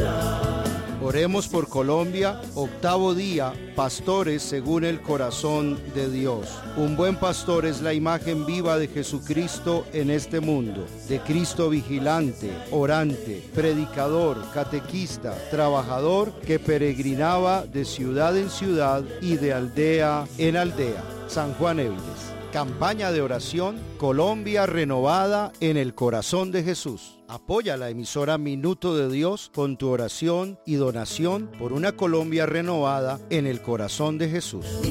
Oremos por Colombia, 8º día, pastores según el corazón de Dios. Un buen pastor es la imagen viva de Jesucristo en este mundo, de Cristo vigilante, orante, predicador, catequista, trabajador, que peregrinaba de ciudad en ciudad y de aldea en aldea. San Juan Evles. Campaña de oración, Colombia renovada en el corazón de Jesús. Apoya la emisora Minuto de Dios con tu oración y donación por una Colombia renovada en el corazón de Jesús.